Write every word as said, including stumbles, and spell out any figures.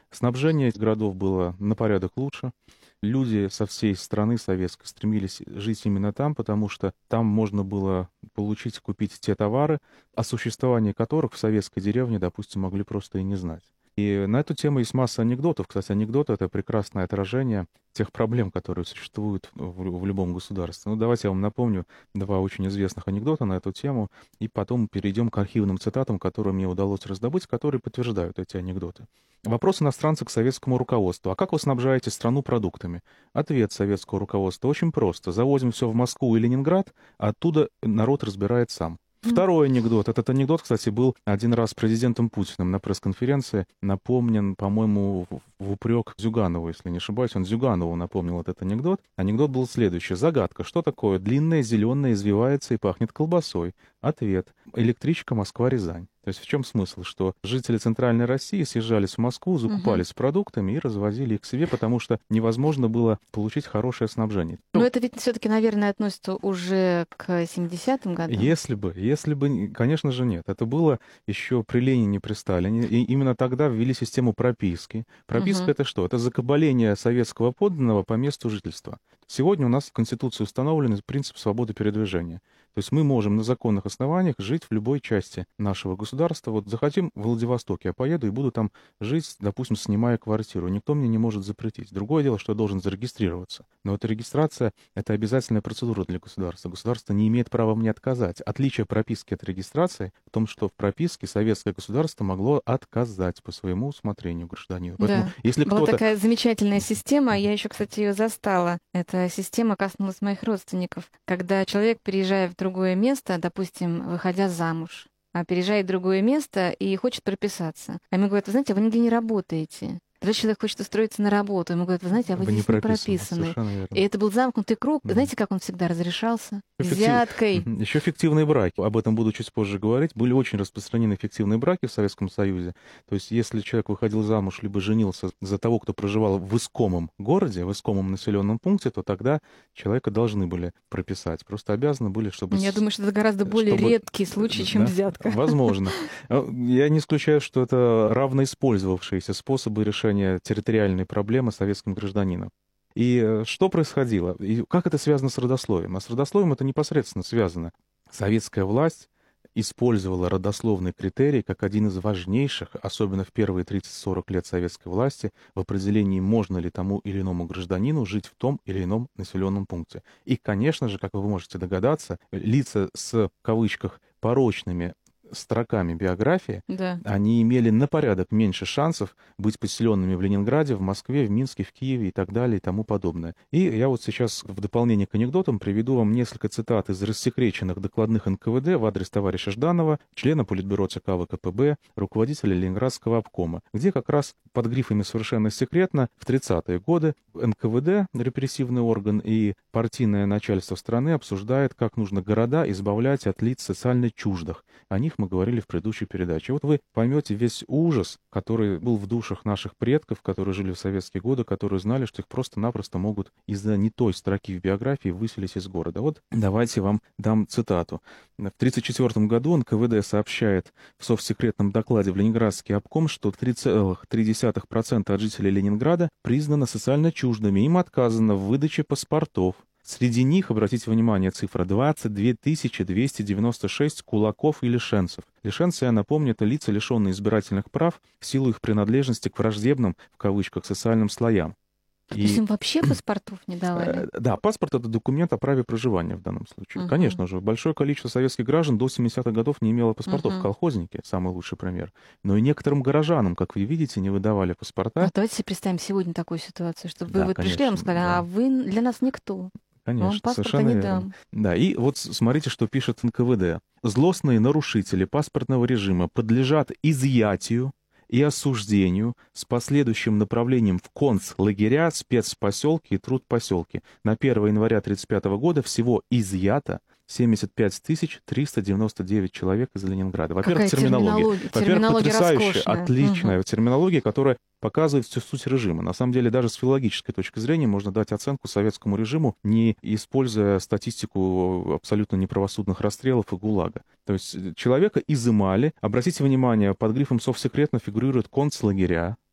Снабжение этих городов было на порядок лучше. Люди со всей страны советской стремились жить именно там, потому что там можно было получить, купить те товары, о существовании которых в советской деревне, допустим, могли просто и не знать. И на эту тему есть масса анекдотов. Кстати, анекдоты — это прекрасное отражение тех проблем, которые существуют в, в любом государстве. Ну, давайте я вам напомню два очень известных анекдота на эту тему, и потом перейдем к архивным цитатам, которые мне удалось раздобыть, которые подтверждают эти анекдоты. Вопрос иностранца к советскому руководству. А как вы снабжаете страну продуктами? Ответ советского руководства очень просто. Завозим все в Москву и Ленинград, а оттуда народ разбирает сам. Второй анекдот. Этот анекдот, кстати, был один раз президентом Путиным на пресс-конференции напомнен, по-моему, в, в упрек Зюганову, если не ошибаюсь. Он Зюганову напомнил этот анекдот. Анекдот был следующий. Загадка. Что такое? Длинное, зеленое, извивается и пахнет колбасой. Ответ. Электричка Москва-Рязань. То есть в чем смысл? Что жители Центральной России съезжались в Москву, закупались uh-huh. продуктами и развозили их к себе, потому что невозможно было получить хорошее снабжение. Но ну, это ведь все-таки, наверное, относится уже к семидесятым годам. Если бы, если бы, конечно же, нет. Это было еще при Ленине, при Сталине. И именно тогда ввели систему прописки. Прописка uh-huh. — это что? Это закабаление советского подданного по месту жительства. Сегодня у нас в Конституции установлен принцип свободы передвижения. То есть мы можем на законных основаниях жить в любой части нашего государства. Вот захотим в Владивостоке, я поеду и буду там жить, допустим, снимая квартиру. Никто мне не может запретить. Другое дело, что я должен зарегистрироваться. Но эта регистрация — это обязательная процедура для государства. Государство не имеет права мне отказать. Отличие прописки от регистрации в том, что в прописке советское государство могло отказать по своему усмотрению гражданину. Поэтому, да. если Была кто-то... такая замечательная система, я еще, кстати, ее застала. Эта система коснулась моих родственников. Когда человек, переезжая в другое место, допустим, выходя замуж, а переезжает в другое место и хочет прописаться. А ему говорят: вы знаете, вы нигде не работаете. Когда человек хочет устроиться на работу, ему говорят: вы знаете, а вы, вы здесь не прописаны. Не прописаны. И это был замкнутый круг. Mm-hmm. Знаете, как он всегда разрешался? Фиктив... Взяткой. Mm-hmm. Еще фиктивные браки. Об этом буду чуть позже говорить. Были очень распространены фиктивные браки в Советском Союзе. То есть если человек выходил замуж либо женился за того, кто проживал в искомом городе, в искомом населенном пункте, то тогда человека должны были прописать. Просто обязаны были, чтобы... Я думаю, что это гораздо более чтобы... редкий случай, чем да? взятка. Возможно. Я не исключаю, что это равноиспользовавшиеся способы решения территориальной проблемы советским гражданином. И что происходило? И как это связано с родословием? А с родословием это непосредственно связано. Советская власть использовала родословный критерий как один из важнейших, особенно в первые тридцать-сорок лет советской власти, в определении, можно ли тому или иному гражданину жить в том или ином населенном пункте. И, конечно же, как вы можете догадаться, лица с, в кавычках, порочными строками биографии, да. они имели на порядок меньше шансов быть поселенными в Ленинграде, в Москве, в Минске, в Киеве и так далее и тому подобное. И я вот сейчас в дополнение к анекдотам приведу вам несколько цитат из рассекреченных докладных эн ка вэ дэ в адрес товарища Жданова, члена Политбюро ЦК вэ ка пэ бэ, руководителя Ленинградского обкома, где как раз под грифами «совершенно секретно» в тридцатые годы эн ка вэ дэ, репрессивный орган, и партийное начальство страны обсуждает, как нужно города избавлять от лиц социально чуждых. О них мы говорили в предыдущей передаче. Вот вы поймете весь ужас, который был в душах наших предков, которые жили в советские годы, которые знали, что их просто-напросто могут из-за не той строки в биографии выселить из города. Вот давайте вам дам цитату. В тысяча девятьсот тридцать четвёртом году эн ка вэ дэ сообщает в совсекретном докладе в Ленинградский обком, что три целых три десятых процента от жителей Ленинграда признаны социально чуждыми, им отказано в выдаче паспортов. Среди них, обратите внимание, цифра двадцать две тысячи двести девяносто шесть кулаков и лишенцев. Лишенцы, я напомню, это лица, лишенные избирательных прав в силу их принадлежности к враждебным, в кавычках, социальным слоям. То есть им вообще паспортов не давали? Да, паспорт — это документ о праве проживания в данном случае. Uh-huh. Конечно же, большое количество советских граждан до семидесятых годов не имело паспортов. Uh-huh. Колхозники — самый лучший пример. Но и некоторым горожанам, как вы видите, не выдавали паспорта. А давайте себе представим сегодня такую ситуацию, чтобы да, вы вот конечно, пришли, вам сказали, да. а вы для нас никто. Конечно, совершенно не верно. дам. Да, и вот смотрите, что пишет эн ка вэ дэ. Злостные нарушители паспортного режима подлежат изъятию и осуждению с последующим направлением в концлагеря, спецпоселки и трудпоселки. На первое января тысяча девятьсот тридцать пятого года всего изъято семьдесят пять тысяч триста девяносто девять человек из Ленинграда. Во-первых, Какая терминология. терминология? Во-первых, терминология потрясающая, роскошная. отличная Угу. терминология, которая показывает всю суть режима. На самом деле, даже с филологической точки зрения можно дать оценку советскому режиму, не используя статистику абсолютно неправосудных расстрелов и ГУЛАГа. То есть человека изымали. Обратите внимание, под грифом «совсекретно» фигурируют концлагеря.